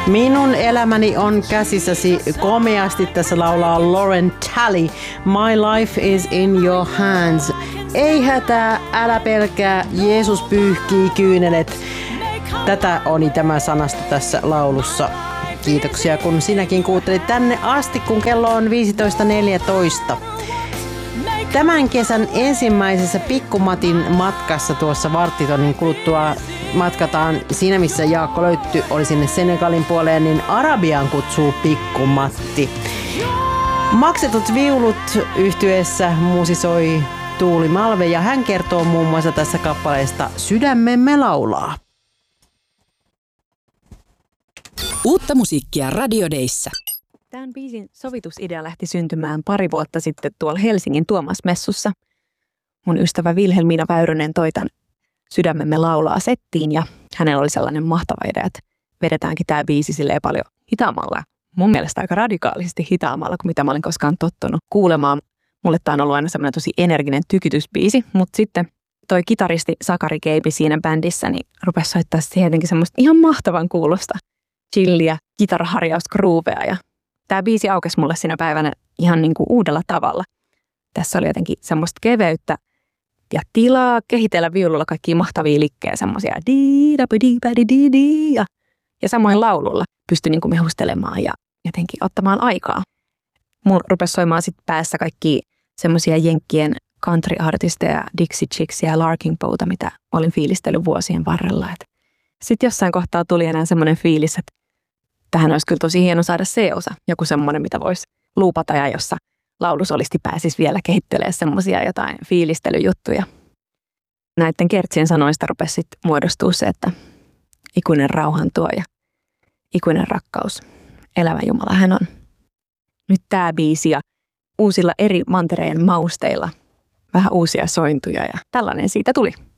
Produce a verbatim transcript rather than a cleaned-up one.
Minun elämäni on käsissäsi komeasti. Tässä laulaa Lauren Talley. My life is in your hands. Ei hätää, älä pelkää, Jeesus pyyhkii kyynelet. Tätä oli tämä sanasta tässä laulussa. Kiitoksia, kun sinäkin kuuntelit tänne asti, kun kello on viisitoista neljätoista. Tämän kesän ensimmäisessä Pikkumatin matkassa tuossa varttitonnin kuluttua matkataan siinä, missä Jaakko Löytty oli sinne Senegalin puoleen, niin Arabiaan kutsuu Pikkumatti. Maksetut viulut yhtyeessä musisoi Tuuli Malve ja hän kertoo muun muassa tässä kappaleesta Sydämemme laulaa. Uutta musiikkia Radio Dayssä. Tämän biisin sovitusidea lähti syntymään pari vuotta sitten tuolla Helsingin Tuomas-messussa. Mun ystävä Vilhelmiina Väyrynen toi tämän Sydämemme laulaa settiin ja hänellä oli sellainen mahtava idea, että vedetäänkin tämä biisi silleen paljon hitaammalla. Mun mielestä aika radikaalisesti hitaammalla kuin mitä mä olin koskaan tottunut kuulemaan. Mulle tämä on ollut aina semmoinen tosi energinen tykytysbiisi, mutta sitten toi kitaristi Sakari Keipi siinä bändissä niin rupesi soittaa siihen jotenkin semmoista ihan mahtavan kuulosta chilliä, kitaraharjausgruuvea ja tämä biisi aukesi mulle siinä päivänä ihan niin kuin uudella tavalla. Tässä oli jotenkin semmoista keveyttä ja tilaa kehitellä viululla kaikkia mahtavia likkejä, semmoisia ja, ja samoin laululla pystyi niin kuin mehustelemaan ja jotenkin ottamaan aikaa. Mulla rupesi soimaan sitten päässä kaikki semmoisia jenkkien country-artisteja, Dixie Chicksia ja Larkin Bowta, mitä olin fiilistellyt vuosien varrella. Sitten jossain kohtaa tuli enää semmoinen fiilis, että tähän olisi kyllä tosi hieno saada C-osa, joku semmoinen, mitä voisi luupata ja jossa laulusolisti pääsisi vielä kehittelemään semmoisia jotain fiilistelyjuttuja. Näiden kertsien sanoista rupesi sitten muodostua se, että ikuinen rauhantuoja, ikuinen rakkaus, elävä Jumala hän on. Nyt tämä biisi ja uusilla eri mantereen mausteilla vähän uusia sointuja ja tällainen siitä tuli.